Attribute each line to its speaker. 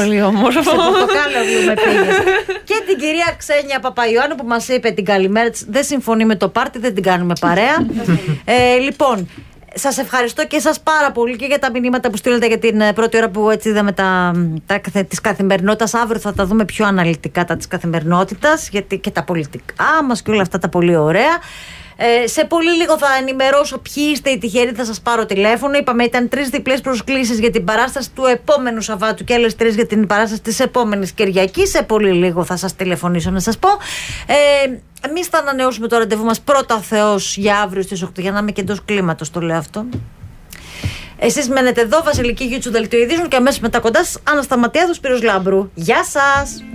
Speaker 1: Πολύ όμορφο.
Speaker 2: Σε Πορτοκάλογλου με πήγες. Και την κυρία Ξένια Παπαϊωάννου που μας είπε την καλημέρα της. Δεν συμφωνεί με το πάρτι, δεν την κάνουμε παρέα. Λοιπόν, σας ευχαριστώ και εσάς πάρα πολύ και για τα μηνύματα που στείλετε για την πρώτη ώρα που έτσι είδαμε της καθημερινότητας. Αύριο θα τα δούμε πιο αναλυτικά τα της καθημερινότητας, γιατί και τα πολιτικά μας και όλα αυτά τα πολύ ωραία. Σε πολύ λίγο θα ενημερώσω ποιοι είστε οι τυχεροί, θα σας πάρω τηλέφωνο. Είπαμε ήταν 3 διπλές προσκλήσεις για την παράσταση του επόμενου Σαββάτου και άλλες 3 για την παράσταση της επόμενης Κυριακής. Σε πολύ λίγο θα σας τηλεφωνήσω να σας πω. Εμείς θα ανανεώσουμε το ραντεβού μας πρώτα Θεός για αύριο στις 8, για να είμαι και εντός κλίματος, το λέω αυτό. Εσείς μένετε εδώ, Βασιλική Γιούτσου, Δελτίο Ειδήσεων, και αμέσως μετά κοντά σας Άννα Σταματιάδου, Σπύρος Λάμπρου. Γεια σας!